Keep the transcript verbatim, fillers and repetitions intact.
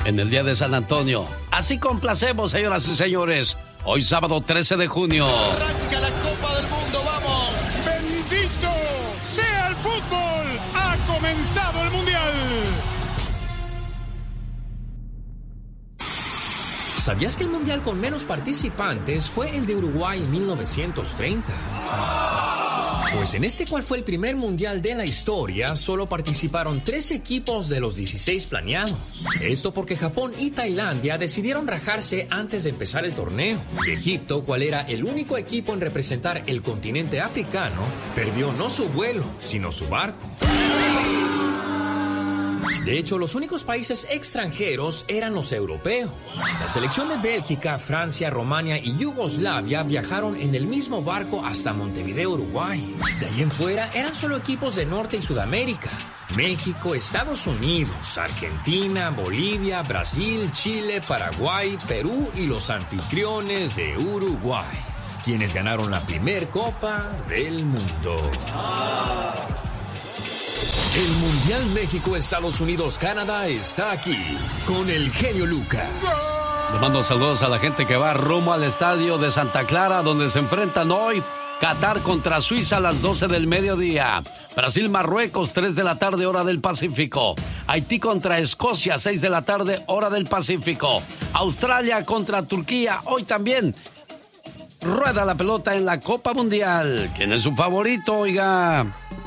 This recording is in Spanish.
en el día de San Antonio. Así complacemos, señoras y señores. Hoy sábado trece de junio. Arranca la Copa del Mundo, vamos. ¡Bendito sea el fútbol! ¡Ha comenzado el Mundial! ¿Sabías que el Mundial con menos participantes fue el de Uruguay en mil novecientos treinta? Pues en este, cual fue el primer mundial de la historia, solo participaron tres equipos de los dieciséis planeados. Esto porque Japón y Tailandia decidieron rajarse antes de empezar el torneo. Y Egipto, cual era el único equipo en representar el continente africano, perdió no su vuelo, sino su barco. De hecho, los únicos países extranjeros eran los europeos. La selección de Bélgica, Francia, Rumania y Yugoslavia viajaron en el mismo barco hasta Montevideo, Uruguay. De ahí en fuera eran solo equipos de Norte y Sudamérica: México, Estados Unidos, Argentina, Bolivia, Brasil, Chile, Paraguay, Perú y los anfitriones de Uruguay, quienes ganaron la primer Copa del Mundo. El Mundial México-Estados Unidos-Canadá está aquí con el genio Lucas. Le mando saludos a la gente que va rumbo al estadio de Santa Clara, donde se enfrentan hoy Qatar contra Suiza a las doce del mediodía. Brasil-Marruecos, tres de la tarde, hora del Pacífico. Haití contra Escocia, seis de la tarde, hora del Pacífico. Australia contra Turquía, hoy también. Rueda la pelota en la Copa Mundial. ¿Quién es su favorito, oiga?